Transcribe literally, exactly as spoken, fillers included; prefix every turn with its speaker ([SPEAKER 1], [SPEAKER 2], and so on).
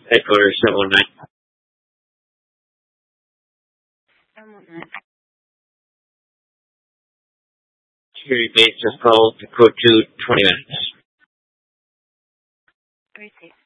[SPEAKER 1] Headquarters seven one nine.
[SPEAKER 2] seven one nine.
[SPEAKER 1] Security base just called to code two, twenty minutes.
[SPEAKER 2] Receive.